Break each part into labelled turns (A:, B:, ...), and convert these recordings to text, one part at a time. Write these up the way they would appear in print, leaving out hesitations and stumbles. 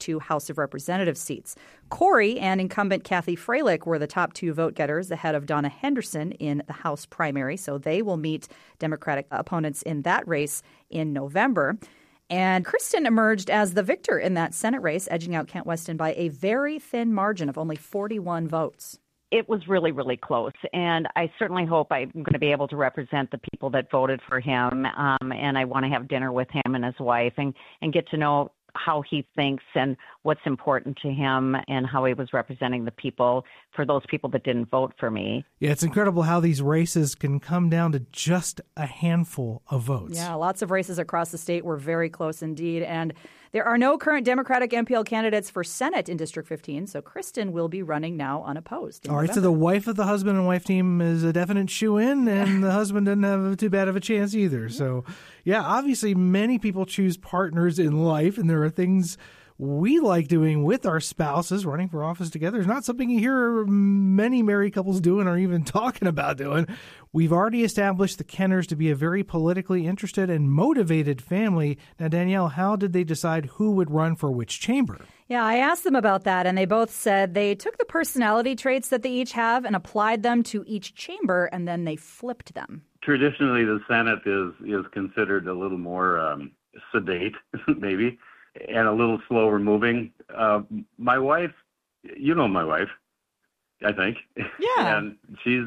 A: two House of Representatives seats. Corey and incumbent Kathy Freilich were the top two vote getters ahead of Donna Henderson in the House primary, so they will meet Democratic opponents in that race in November. And Kristen emerged as the victor in that Senate race, edging out Kent Weston by a very thin margin of only 41 votes.
B: It was really, really close, and I certainly hope I'm going to be able to represent the people that voted for him, and I want to have dinner with him and his wife and get to know how he thinks and what's important to him and how he was representing the people for those people that didn't vote for me.
C: Yeah, it's incredible how these races can come down to just a handful of votes.
A: Yeah, lots of races across the state were very close indeed. And there are no current Democratic MPL candidates for Senate in District 15, so Kristen will be running now unopposed.
C: All right, so the wife of the husband and wife team is a definite shoo-in, and the husband didn't have too bad of a chance either. So, yeah, obviously many people choose partners in life, and there are things we like doing with our spouses. Running for office together is not something you hear many married couples doing or even talking about doing. We've already established the Kenners to be a very politically interested and motivated family. Now, Danielle, how did they decide who would run for which chamber?
A: Yeah, I asked them about that, and they both said they took the personality traits that they each have and applied them to each chamber, and then they flipped them.
D: Traditionally, the Senate is considered a little more sedate, maybe, and a little slower moving. My wife, you know my wife, I think.
A: Yeah.
D: And she's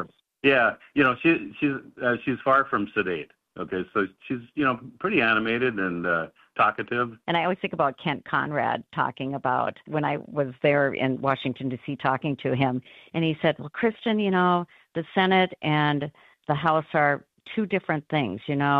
D: she's far from sedate. Okay, so she's, pretty animated and talkative.
B: And I always think about Kent Conrad talking about when I was there in Washington, D.C., talking to him. And he said, well, Kristen, the Senate and the House are two different things.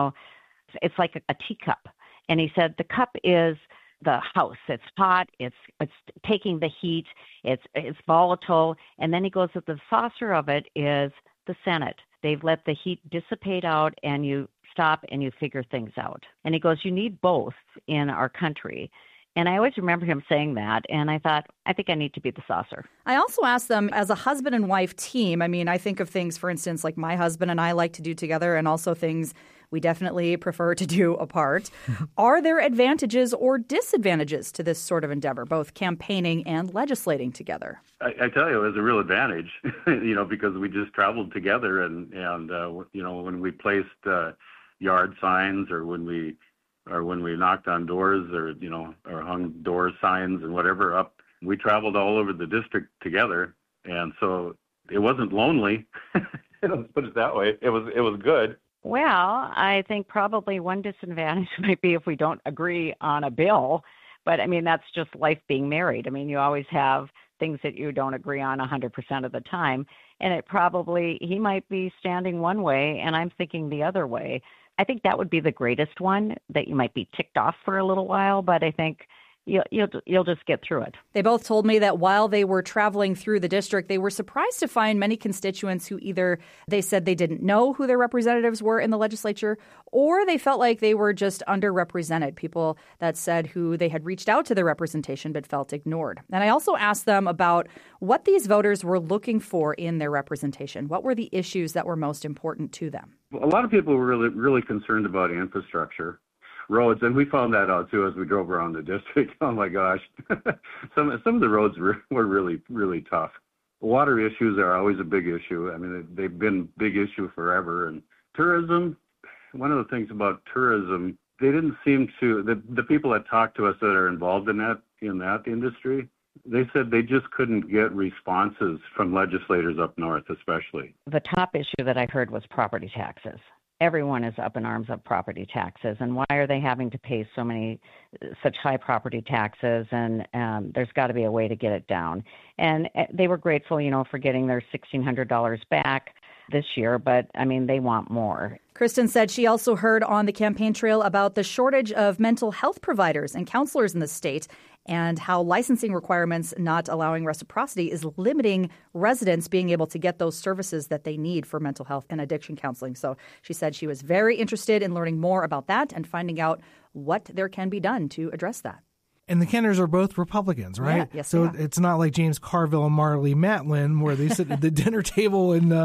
B: It's like a teacup. And he said the cup is the House. It's hot. It's taking the heat. It's volatile. And then he goes that the saucer of it is the Senate. They've let the heat dissipate out, and you stop and you figure things out. And he goes, you need both in our country. And I always remember him saying that, and I thought, I think I need to be the saucer.
A: I also asked them, as a husband and wife team, I think of things, for instance, like my husband and I like to do together, and also things we definitely prefer to do apart. Are there advantages or disadvantages to this sort of endeavor, both campaigning and legislating together?
D: I tell you, it was a real advantage, because we just traveled together, and when we placed yard signs or when we knocked on doors or hung door signs and whatever up, we traveled all over the district together. And so it wasn't lonely. Let's put it that way. It was good.
B: Well, I think probably one disadvantage might be if we don't agree on a bill. But that's just life being married. You always have things that you don't agree on 100% of the time. And he might be standing one way and I'm thinking the other way. I think that would be the greatest one, that you might be ticked off for a little while, but I think you'll just get through it.
A: They both told me that while they were traveling through the district, they were surprised to find many constituents who either they said they didn't know who their representatives were in the legislature, or they felt like they were just underrepresented, people that said who they had reached out to their representation but felt ignored. And I also asked them about what these voters were looking for in their representation. What were the issues that were most important to them?
D: A lot of people were really, really concerned about infrastructure, roads, and we found that out too as we drove around the district. Oh my gosh, some of the roads were really, really tough. Water issues are always a big issue. They've been a big issue forever. And tourism, one of the things about tourism, they didn't seem to, the people that talked to us that are involved in that industry, they said they just couldn't get responses from legislators up north, especially.
B: The top issue that I heard was property taxes. Everyone is up in arms of property taxes, and why are they having to pay such high property taxes? And there's got to be a way to get it down. And they were grateful, for getting their $1,600 back this year, but they want more.
A: Kristen said she also heard on the campaign trail about the shortage of mental health providers and counselors in the state, and how licensing requirements not allowing reciprocity is limiting residents being able to get those services that they need for mental health and addiction counseling. So she said she was very interested in learning more about that and finding out what there can be done to address that.
C: And the Kenners are both Republicans, right?
A: Yeah, yes,
C: so it's not like James Carville and Marley Matlin, where they sit at the dinner table and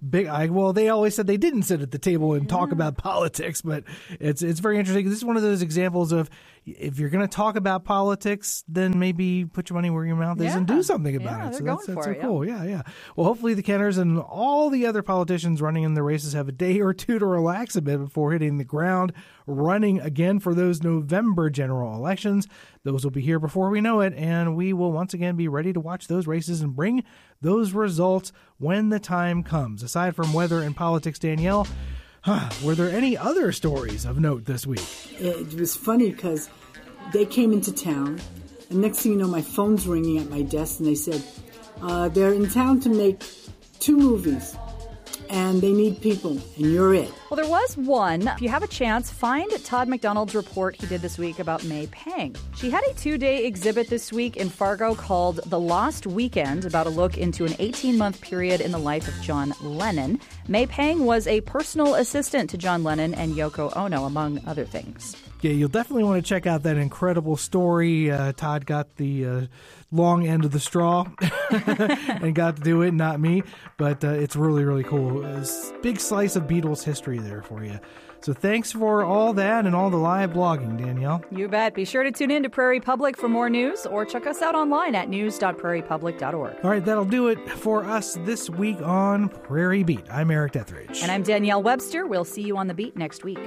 C: they always said they didn't sit at the table and talk about politics, but it's very interesting. This is one of those examples of, if you're going to talk about politics, then maybe put your money where your mouth is and do something about it. So that's so cool. Yeah. Well, hopefully the Kenners and all the other politicians running in the races have a day or two to relax a bit before hitting the ground running again for those November general elections. Those will be here before we know it, and we will once again be ready to watch those races and bring those results when the time comes. Aside from weather and politics, Danielle, were there any other stories of note this week?
E: It was funny because they came into town, and next thing you know, my phone's ringing at my desk, and they said, they're in town to make 2 movies, and they need people, and you're it.
A: Well, there was one. If you have a chance, find Todd McDonald's report he did this week about May Pang. She had a 2-day exhibit this week in Fargo called The Lost Weekend, about a look into an 18-month period in the life of John Lennon. May Pang was a personal assistant to John Lennon and Yoko Ono, among other things.
C: Yeah, you'll definitely want to check out that incredible story. Todd got the long end of the straw and got to do it, not me. But it's really, really cool. It's a big slice of Beatles history there for you. So thanks for all that and all the live blogging, Danielle.
A: You bet. Be sure to tune in to Prairie Public for more news, or check us out online at news.prairiepublic.org.
C: All right, that'll do it for us this week on Prairie Beat. I'm Eric Etheridge.
A: And I'm Danielle Webster. We'll see you on the beat next week.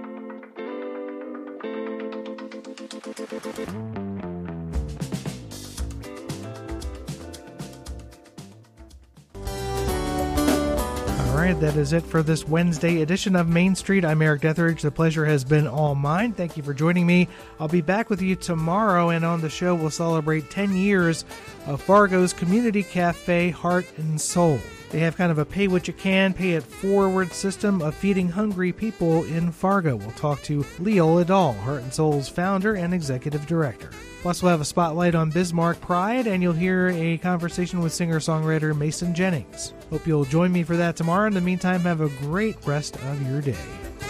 C: All right, that is it for this Wednesday edition of Main Street. I'm Eric Etheridge. The pleasure has been all mine. Thank you for joining me. I'll be back with you tomorrow, and on the show we'll celebrate 10 years of Fargo's community cafe, Heart and Soul. They have kind of a pay-what-you-can, pay-it-forward system of feeding hungry people in Fargo. We'll talk to Leola Dahl, Heart and Soul's founder and executive director. Plus, we'll have a spotlight on Bismarck Pride, and you'll hear a conversation with singer-songwriter Mason Jennings. Hope you'll join me for that tomorrow. In the meantime, have a great rest of your day.